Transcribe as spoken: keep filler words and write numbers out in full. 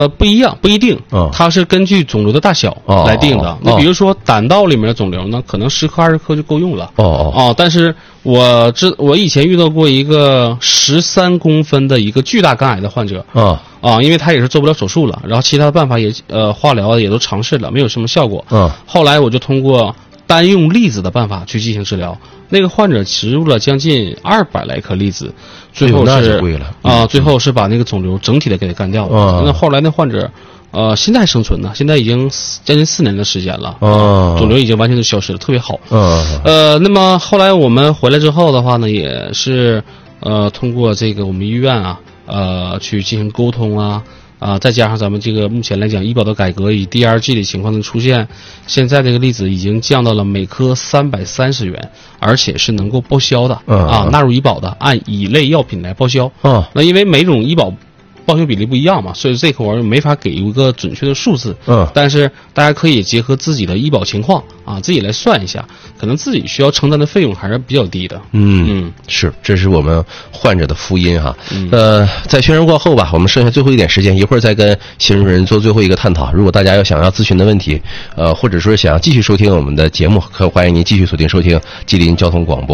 呃，不一样，不一定， 哦、 它是根据肿瘤的大小来定的。你、哦、比如说胆道里面的肿瘤呢，可能十克、二十克就够用了。 哦哦哦，但是我知我以前遇到过一个十三公分的一个巨大肝癌的患者。 哦啊，因为他也是做不了手术了，然后其他的办法也呃化疗也都尝试了，没有什么效果。 嗯， 后来我就通过单用粒子的办法去进行治疗。那个患者植入了将近二百来颗粒子，最后是、 哎、那就贵了啊、呃，最后是把那个肿瘤整体的给它干掉了。 嗯、 那后来那患者，呃，现在还生存呢，现在已经将近四年的时间了。 哦、 嗯，肿瘤已经完全就消失了，特别好。 嗯， 呃，那么后来我们回来之后的话呢，也是呃通过这个我们医院啊，呃去进行沟通啊。啊，再加上咱们这个目前来讲医保的改革与 D R G 的情况的出现，现在这个粒子已经降到了每颗三百三十元，而且是能够报销的， 嗯、 啊，纳入医保的，按乙类药品来报销。 哦， 那因为每种医保报销比例不一样嘛，所以这块我没法给一个准确的数字。 嗯， 但是大家可以结合自己的医保情况啊，自己来算一下，可能自己需要承担的费用还是比较低的。 嗯嗯，是，这是我们患者的福音哈。 嗯、 呃，在宣传过后吧，我们剩下最后一点时间，一会儿再跟邢主任做最后一个探讨。如果大家有想要咨询的问题，呃，或者说想要继续收听我们的节目，可欢迎您继续锁定收听吉林交通广播。